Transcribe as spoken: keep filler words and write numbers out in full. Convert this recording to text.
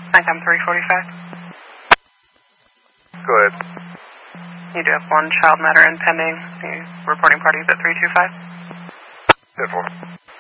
NICOM three forty-five. Go ahead. You do have one child matter and pending. The reporting parties at three two five. ten four.